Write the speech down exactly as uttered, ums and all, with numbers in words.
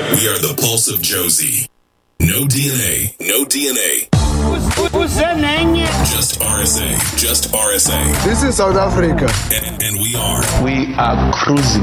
We are the Pulse of Josie. No D N A. No D N A. What's that name? Just R S A. Just R S A. This is South Africa. And, and we are. We are cruising.